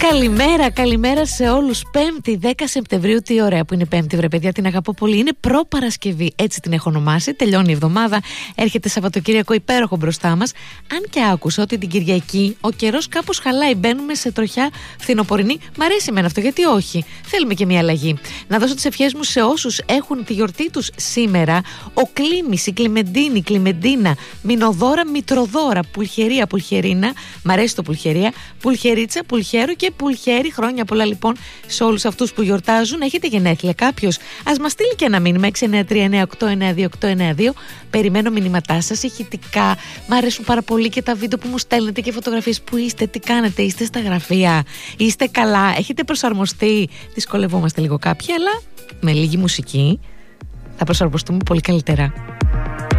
Καλημέρα σε όλους. 5η 10 Σεπτεμβρίου, τι ωραία που είναι Πέμπτη, βρε παιδιά, την αγαπώ πολύ. Είναι προ-Παρασκευή, έτσι την έχω ονομάσει. Τελειώνει η εβδομάδα, έρχεται Σαββατοκύριακο υπέροχο μπροστά μας. Αν και άκουσα ότι την Κυριακή ο καιρός κάπως χαλάει, μπαίνουμε σε τροχιά φθινοπορεινή. Μ' αρέσει εμένα αυτό, γιατί όχι. Θέλουμε και μια αλλαγή. Να δώσω τις ευχές μου σε όσους έχουν τη γιορτή τους σήμερα. Ο Κλήμης, η Κλιμεντίνη, Κλιμεντίνα, Μινοδόρα, Μητροδόρα, Πουλχερία, Πουλχερίνα. Μ' αρέσει το Πουλχερία, Πουλχερίτσα, Πουλχέρο και Πουλχέρι. Χρόνια πολλά λοιπόν σε όλους αυτούς που γιορτάζουν. Έχετε γενέθλια κάποιος? Ας μας στείλει και ένα μήνυμα 693-9892. Περιμένω μηνύματά σας ηχητικά. Μ' αρέσουν πάρα πολύ και τα βίντεο που μου στέλνετε και φωτογραφίες. Που είστε, τι κάνετε, είστε στα γραφεία, είστε καλά, έχετε προσαρμοστεί? Δυσκολευόμαστε λίγο κάποιοι, αλλά με λίγη μουσική θα προσαρμοστούμε πολύ καλύτερα.